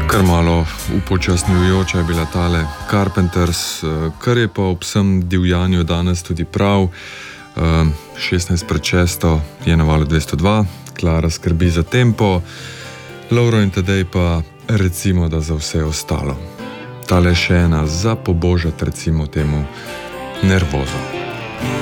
Kar malo upočasnjujoča je bila tale Carpenters, kar je pa ob vsem divjanju danes tudi prav. 16 pred 6 je na valu 202, Klara skrbi za tempo, Lovro in Tadej pa recimo, da za vse ostalo. Tale še ena za pobožat, recimo temu, nervozo.